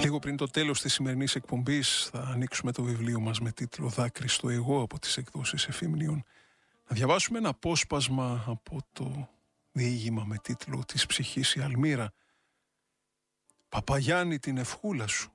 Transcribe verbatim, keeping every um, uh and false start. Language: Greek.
Λίγο πριν το τέλος της σημερινής εκπομπής θα ανοίξουμε το βιβλίο μας με τίτλο «Δάκρυ στο εγώ» από τις εκδόσεις Εφήμνιον. Να διαβάσουμε ένα απόσπασμα από το διήγημα με τίτλο «Της ψυχής η αλμύρα». «Παπαγιάννη, την ευχούλα σου,